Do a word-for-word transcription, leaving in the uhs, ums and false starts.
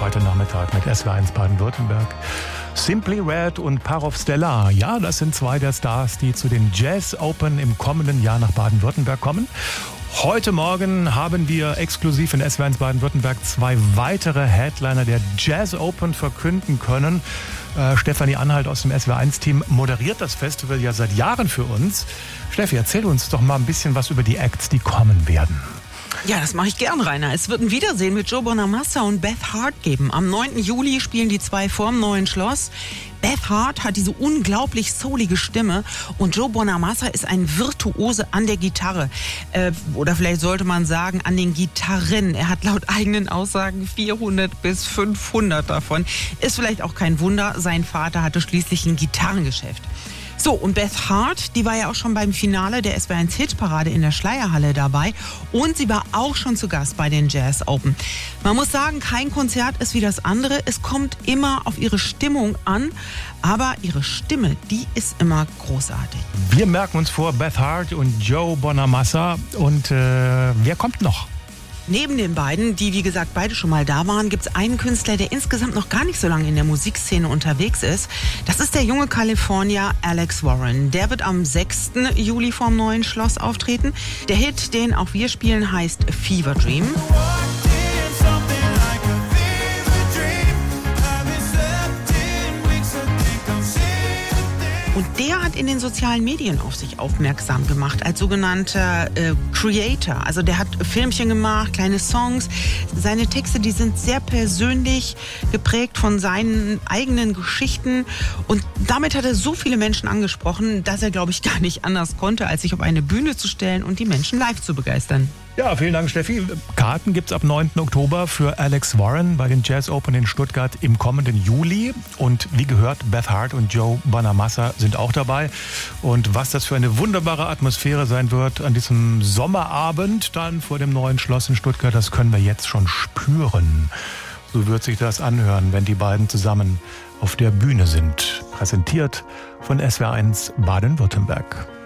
Freitagnachmittag mit S W R eins Baden-Württemberg. Simply Red und Parov Stellar. Ja, das sind zwei der Stars, die zu den Jazz Open im kommenden Jahr nach Baden-Württemberg kommen. Heute Morgen haben wir exklusiv in S W R eins Baden-Württemberg zwei weitere Headliner der Jazz Open verkünden können. Äh, Stefanie Anhalt aus dem S W R eins Team moderiert das Festival ja seit Jahren für uns. Steffi, erzähl uns doch mal ein bisschen was über die Acts, die kommen werden. Ja, das mache ich gern, Rainer. Es wird ein Wiedersehen mit Joe Bonamassa und Beth Hart geben. Am neunten Juli spielen die zwei vorm Neuen Schloss. Beth Hart hat diese unglaublich soulige Stimme und Joe Bonamassa ist ein Virtuose an der Gitarre. Äh, oder vielleicht sollte man sagen, an den Gitarren. Er hat laut eigenen Aussagen vierhundert bis fünfhundert davon. Ist vielleicht auch kein Wunder, sein Vater hatte schließlich ein Gitarrengeschäft. So, und Beth Hart, die war ja auch schon beim Finale der S W R eins Hitparade in der Schleierhalle dabei und sie war auch schon zu Gast bei den Jazz Open. Man muss sagen, kein Konzert ist wie das andere. Es kommt immer auf ihre Stimmung an, aber ihre Stimme, die ist immer großartig. Wir merken uns vor Beth Hart und Joe Bonamassa. Und äh, wer kommt noch? Neben den beiden, die wie gesagt beide schon mal da waren, gibt es einen Künstler, der insgesamt noch gar nicht so lange in der Musikszene unterwegs ist. Das ist der junge Kalifornier Alex Warren. Der wird am sechsten Juli vorm Neuen Schloss auftreten. Der Hit, den auch wir spielen, heißt Fever Dream. Und der hat in den sozialen Medien auf sich aufmerksam gemacht als sogenannter äh, Creator. Also der hat Filmchen gemacht, kleine Songs. Seine Texte, die sind sehr persönlich geprägt von seinen eigenen Geschichten. Und damit hat er so viele Menschen angesprochen, dass er, glaube ich, gar nicht anders konnte, als sich auf eine Bühne zu stellen und die Menschen live zu begeistern. Ja, vielen Dank, Steffi. Karten gibt's ab neunten Oktober für Alex Warren bei den Jazz Open in Stuttgart im kommenden Juli. Und wie gehört, Beth Hart und Joe Bonamassa sind auch dabei. Und was das für eine wunderbare Atmosphäre sein wird an diesem Sommerabend dann vor dem Neuen Schloss in Stuttgart, das können wir jetzt schon spüren. So wird sich das anhören, wenn die beiden zusammen auf der Bühne sind. Präsentiert von S W R eins Baden-Württemberg.